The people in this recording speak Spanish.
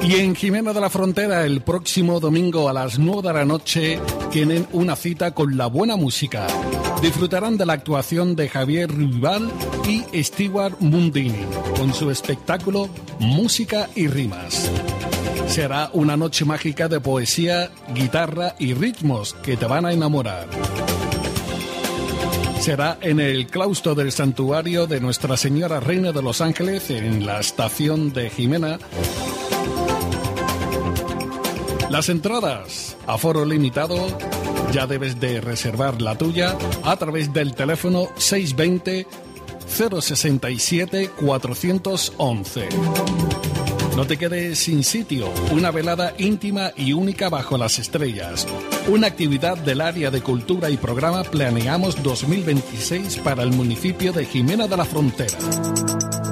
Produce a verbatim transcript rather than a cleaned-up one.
Y en Jimena de la Frontera, el próximo domingo a las nueve de la noche, tienen una cita con la buena música. Disfrutarán de la actuación de Javier Rival y Stewart Mundini, con su espectáculo Música y Rimas. Será una noche mágica de poesía, guitarra y ritmos que te van a enamorar. Será en el claustro del santuario de Nuestra Señora Reina de los Ángeles, en la estación de Jimena. Las entradas, aforo limitado, ya debes de reservar la tuya a través del teléfono seis dos cero, cero seis siete, cuatro uno uno. No te quedes sin sitio, una velada íntima y única bajo las estrellas. Una actividad del área de cultura y programa Planeamos dos mil veintiséis para el municipio de Jimena de la Frontera.